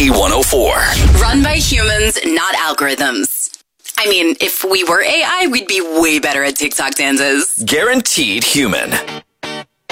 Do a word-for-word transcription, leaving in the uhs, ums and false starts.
B one oh four. Run by humans, not algorithms. I mean, if we were A I, we'd be way better at TikTok dances. Guaranteed human.